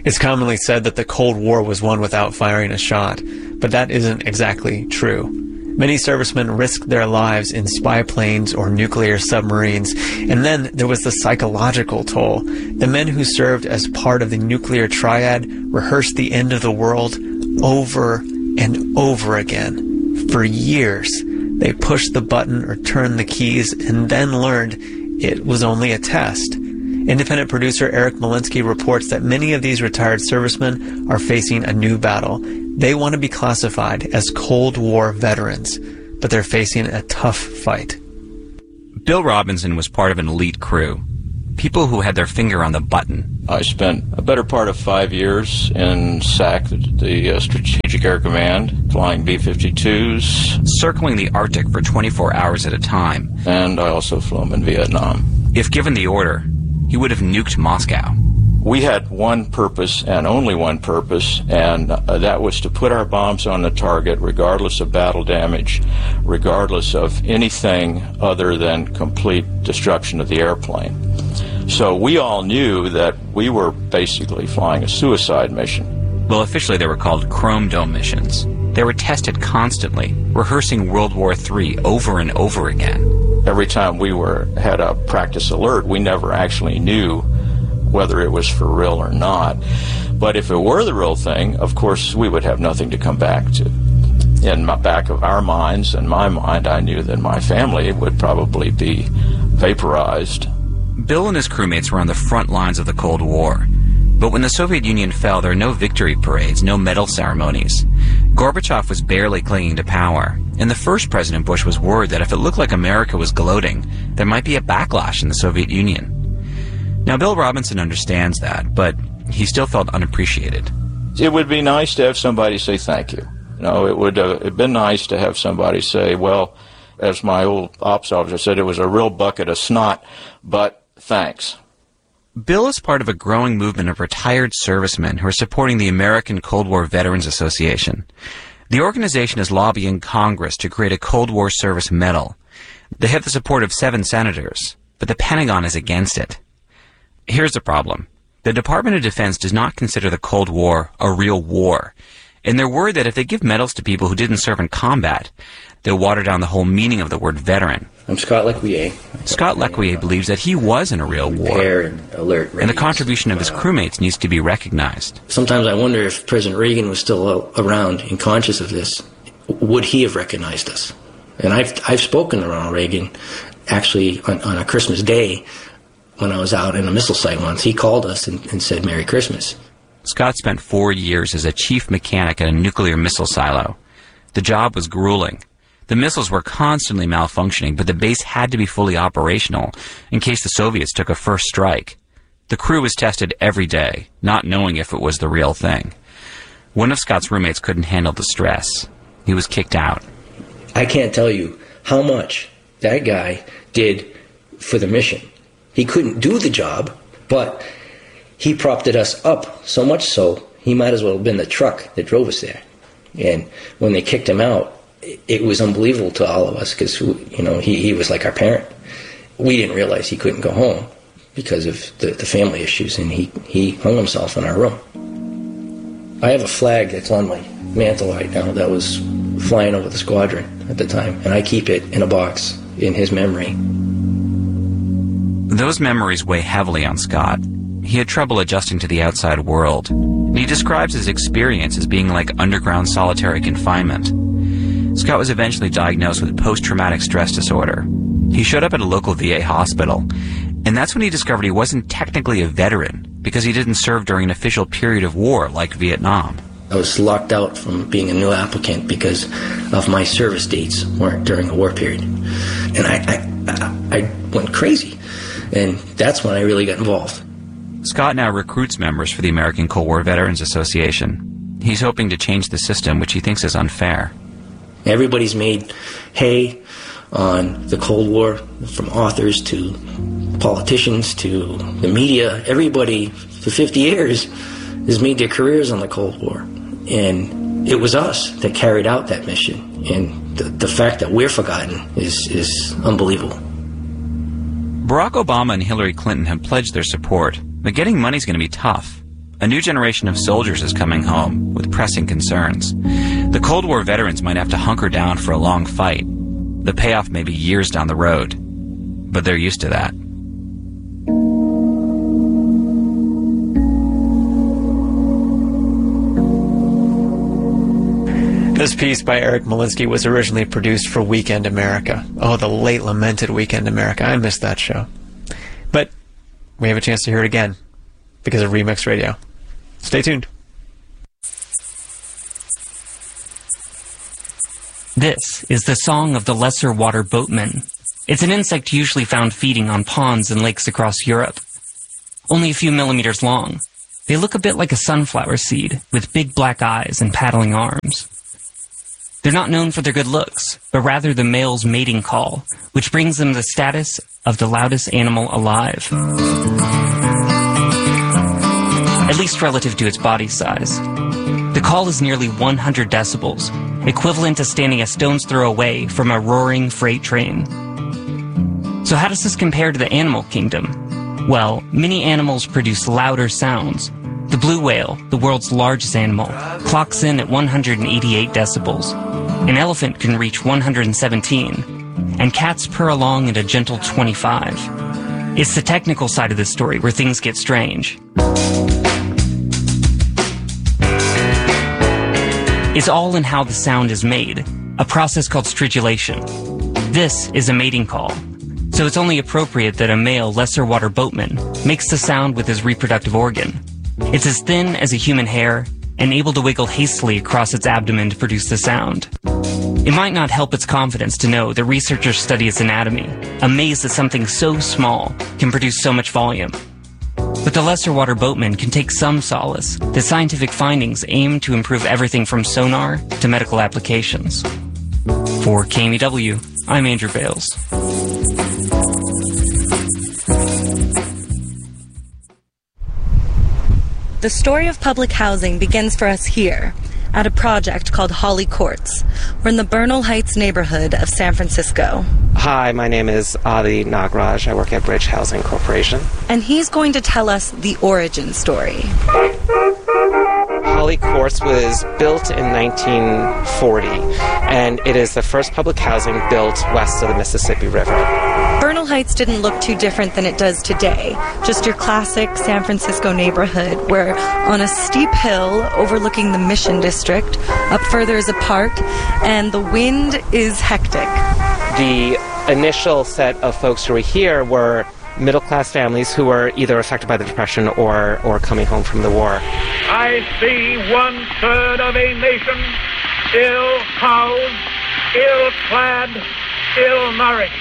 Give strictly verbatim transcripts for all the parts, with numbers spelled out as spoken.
It's commonly said that the Cold War was won without firing a shot, but that isn't exactly true. Many servicemen risked their lives in spy planes or nuclear submarines, and then there was the psychological toll. The men who served as part of the nuclear triad rehearsed the end of the world over and over again. For years, they pushed the button or turned the keys and then learned it was only a test. Independent producer Eric Molinsky reports that many of these retired servicemen are facing a new battle. They want to be classified as Cold War veterans, but they're facing a tough fight. Bill Robinson was part of an elite crew, people who had their finger on the button. I spent a better part of five years in S A C, the, the uh, Strategic Air Command, flying B fifty-twos. Circling the Arctic for twenty-four hours at a time. And I also flew them in Vietnam. If given the order, he would have nuked Moscow. We had one purpose and only one purpose, and uh, that was to put our bombs on the target regardless of battle damage, regardless of anything other than complete destruction of the airplane. So we all knew that we were basically flying a suicide mission. Well, officially they were called Chrome Dome missions. They were tested constantly, rehearsing World War Three over and over again. Every time we were had a practice alert, we never actually knew whether it was for real or not. But if it were the real thing, of course, we would have nothing to come back to. In the back of our minds and my mind, I knew that my family would probably be vaporized. Bill and his crewmates were on the front lines of the Cold War. But when the Soviet Union fell, there were no victory parades, no medal ceremonies. Gorbachev was barely clinging to power, and the first President Bush was worried that if it looked like America was gloating, there might be a backlash in the Soviet Union. Now, Bill Robinson understands that, but he still felt unappreciated. It would be nice to have somebody say thank you. You know, it would uh, have been nice to have somebody say, well, as my old ops officer said, it was a real bucket of snot, but thanks. Bill is part of a growing movement of retired servicemen who are supporting the American Cold War Veterans Association. The organization is lobbying Congress to create a Cold War Service Medal. They have the support of seven senators, but the Pentagon is against it. Here's the problem. The Department of Defense does not consider the Cold War a real war, and they're worried that if they give medals to people who didn't serve in combat, they'll water down the whole meaning of the word veteran. I'm Scott Lequier. Scott Lequier believes that he was in a real war, and, alert and the contribution of his crewmates needs to be recognized. Sometimes I wonder if President Reagan was still around and conscious of this, would he have recognized us? And I've I've spoken to Ronald Reagan, actually, on, on a Christmas day, when I was out in a missile site once. He called us and, and said, Merry Christmas. Scott spent four years as a chief mechanic at a nuclear missile silo. The job was grueling. The missiles were constantly malfunctioning, but the base had to be fully operational in case the Soviets took a first strike. The crew was tested every day, not knowing if it was the real thing. One of Scott's roommates couldn't handle the stress. He was kicked out. I can't tell you how much that guy did for the mission. He couldn't do the job, but he propped us up so much so he might as well have been the truck that drove us there. And when they kicked him out, it was unbelievable to all of us because, you know, he, he was like our parent. We didn't realize he couldn't go home because of the, the family issues, and he, he hung himself in our room. I have a flag that's on my mantle right now that was flying over the squadron at the time, and I keep it in a box in his memory. Those memories weigh heavily on Scott. He had trouble adjusting to the outside world, and he describes his experience as being like underground solitary confinement. Scott was eventually diagnosed with post-traumatic stress disorder. He showed up at a local V A hospital, and that's when he discovered he wasn't technically a veteran because he didn't serve during an official period of war like Vietnam. I was locked out from being a new applicant because of my service dates weren't during a war period. And I, I, I went crazy, and that's when I really got involved. Scott now recruits members for the American Cold War Veterans Association. He's hoping to change the system, which he thinks is unfair. Everybody's made hay on the Cold War, from authors to politicians to the media. Everybody for fifty years has made their careers on the Cold War. And it was us that carried out that mission. And the, the fact that we're forgotten is, is unbelievable. Barack Obama and Hillary Clinton have pledged their support, but getting money is going to be tough. a new generation of soldiers is coming home with pressing concerns. The Cold War veterans might have to hunker down for a long fight. The payoff may be years down the road, but they're used to that. This piece by Eric Molinsky was originally produced for Weekend America. Oh, the late lamented Weekend America. I missed that show. But we have a chance to hear it again because of Remix Radio. Stay tuned. This is the song of the lesser water boatman. It's an insect usually found feeding on ponds and lakes across Europe. Only a few millimeters long. They look a bit like a sunflower seed, with big black eyes and paddling arms. They're not known for their good looks, but rather the male's mating call, which brings them the status of the loudest animal alive. At least relative to its body size. The call is nearly one hundred decibels, equivalent to standing a stone's throw away from a roaring freight train. So how does this compare to the animal kingdom? Well, many animals produce louder sounds. The blue whale, the world's largest animal, clocks in at one hundred eighty-eight decibels. An elephant can reach one hundred seventeen, and cats purr along at a gentle twenty-five. It's the technical side of the story where things get strange. It's all in how the sound is made, a process called stridulation. This is a mating call, so it's only appropriate that a male lesser water boatman makes the sound with his reproductive organ. It's as thin as a human hair and able to wiggle hastily across its abdomen to produce the sound. It might not help its confidence to know that researchers study its anatomy, amazed that something so small can produce so much volume. But the lesser water boatman can take some solace that scientific findings aim to improve everything from sonar to medical applications. For K M E W, I'm Andrew Bales. The story of public housing begins for us here, at a project called Holly Courts. We're in the Bernal Heights neighborhood of San Francisco. Hi, my name is Adi Nagraj. I work at Bridge Housing Corporation. And he's going to tell us the origin story. Holly Courts was built in nineteen forty, and it is the first public housing built west of the Mississippi River. Bernal Heights didn't look too different than it does today. Just your classic San Francisco neighborhood where on a steep hill overlooking the Mission District, up further is a park, and the wind is hectic. The initial set of folks who were here were middle-class families who were either affected by the Depression or, or coming home from the war. I see one-third of a nation ill-housed, ill-clad, ill-nourished.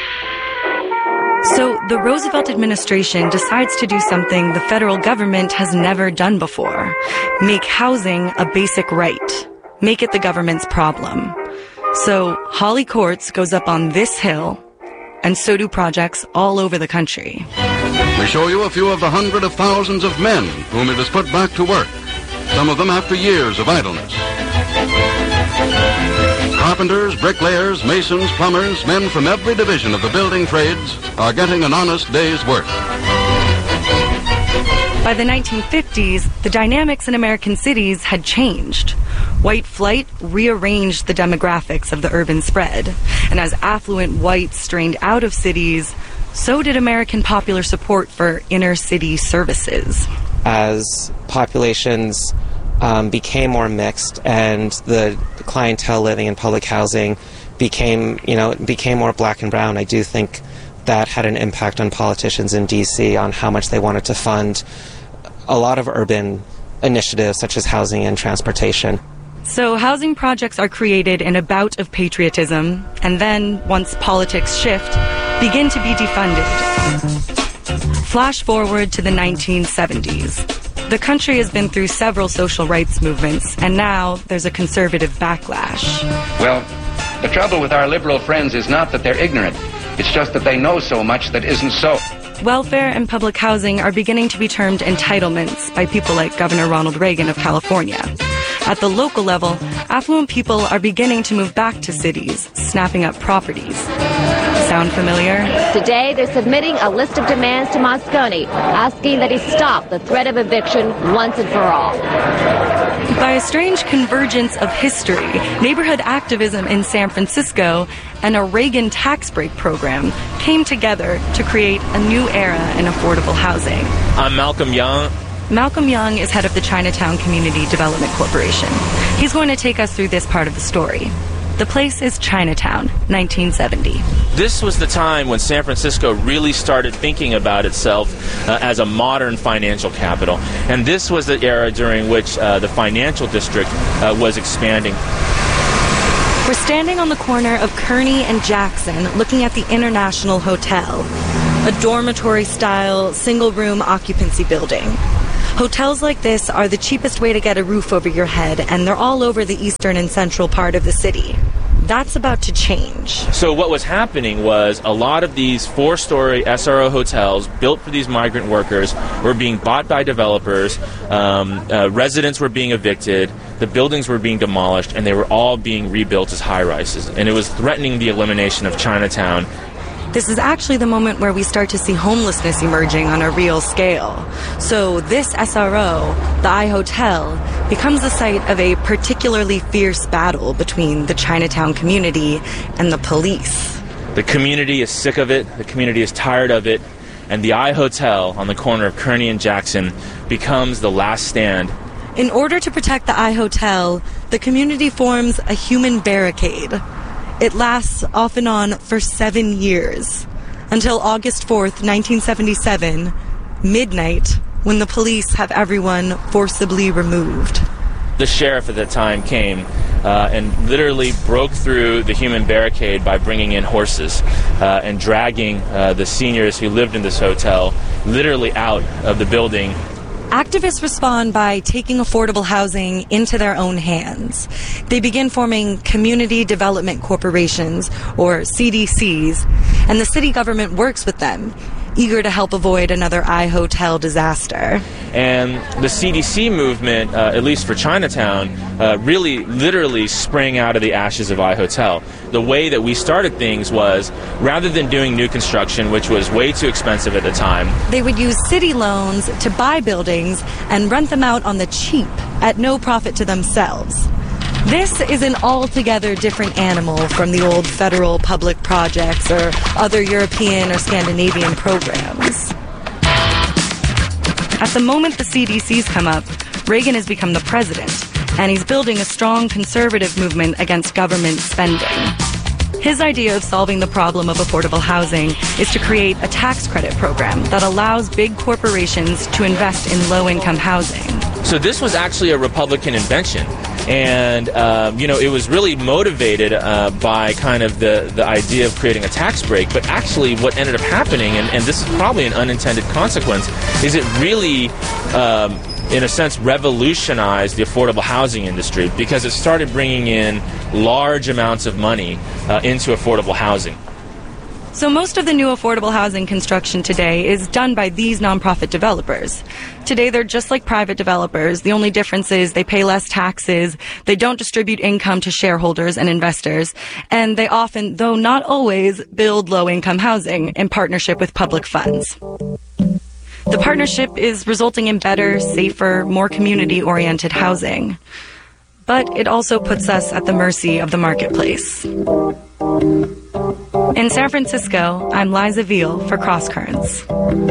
So the Roosevelt administration decides to do something the federal government has never done before. Make housing a basic right. Make it the government's problem. So Holly Courts goes up on this hill, and so do projects all over the country. We show you a few of the hundred of thousands of men whom it has put back to work, some of them after years of idleness. Carpenters, bricklayers, masons, plumbers, men from every division of the building trades are getting an honest day's work. By the nineteen fifties, the dynamics in American cities had changed. White flight rearranged the demographics of the urban spread, and as affluent whites strained out of cities, so did American popular support for inner-city services. As populations um, became more mixed and the clientele living in public housing became, you know, became more black and brown, I do think that had an impact on politicians in D C on how much they wanted to fund a lot of urban initiatives such as housing and transportation. So housing projects are created in a bout of patriotism, and then, once politics shift, begin to be defunded. Flash forward to the nineteen seventies. The country has been through several social rights movements, and now there's a conservative backlash. Well, the trouble with our liberal friends is not that they're ignorant. It's just that they know so much that isn't so. Welfare and public housing are beginning to be termed entitlements by people like Governor Ronald Reagan of California. At the local level, affluent people are beginning to move back to cities, snapping up properties. Sound familiar? Today, they're submitting a list of demands to Moscone, asking that he stop the threat of eviction once and for all. By a strange convergence of history, neighborhood activism in San Francisco and a Reagan tax break program came together to create a new era in affordable housing. I'm Malcolm Young. Malcolm Young is head of the Chinatown Community Development Corporation. He's going to take us through this part of the story. The place is Chinatown, nineteen seventy. This was the time when San Francisco really started thinking about itself uh, as a modern financial capital. And this was the era during which uh, the financial district uh, was expanding. We're standing on the corner of Kearny and Jackson looking at the International Hotel, a dormitory-style, single-room occupancy building. Hotels like this are the cheapest way to get a roof over your head, and they're all over the eastern and central part of the city. That's about to change. So what was happening was a lot of these four-story S R O hotels built for these migrant workers were being bought by developers, um, uh, residents were being evicted, the buildings were being demolished, and they were all being rebuilt as high-rises. And it was threatening the elimination of Chinatown. This is actually the moment where we start to see homelessness emerging on a real scale. So this S R O, the iHotel, becomes the site of a particularly fierce battle between the Chinatown community and the police. The community is sick of it, the community is tired of it, and the iHotel on the corner of Kearny and Jackson becomes the last stand. In order to protect the iHotel, the community forms a human barricade. It lasts off and on for seven years, until August fourth, nineteen seventy-seven, midnight, when the police have everyone forcibly removed. The sheriff at the time came uh, and literally broke through the human barricade by bringing in horses uh, and dragging uh, the seniors who lived in this hotel literally out of the building. Activists respond by taking affordable housing into their own hands. They begin forming community development corporations, or C D Cs, and the city government works with them, eager to help avoid another iHotel disaster. And the C D C movement, uh, at least for Chinatown, uh, really literally sprang out of the ashes of iHotel. The way that we started things was, rather than doing new construction, which was way too expensive at the time, they would use city loans to buy buildings and rent them out on the cheap at no profit to themselves. This is an altogether different animal from the old federal public projects or other European or Scandinavian programs. At the moment the C D Cs come up, Reagan has become the president, and he's building a strong conservative movement against government spending. His idea of solving the problem of affordable housing is to create a tax credit program that allows big corporations to invest in low-income housing. So this was actually a Republican invention. And, uh, you know, it was really motivated uh, by kind of the, the idea of creating a tax break. But actually what ended up happening, and, and this is probably an unintended consequence, is it really, um, in a sense, revolutionized the affordable housing industry because it started bringing in large amounts of money uh, into affordable housing. So most of the new affordable housing construction today is done by these nonprofit developers. Today they're just like private developers. The only difference is they pay less taxes, they don't distribute income to shareholders and investors, and they often, though not always, build low-income housing in partnership with public funds. The partnership is resulting in better, safer, more community-oriented housing. But it also puts us at the mercy of the marketplace. In San Francisco, I'm Liza Veal for Cross Currents.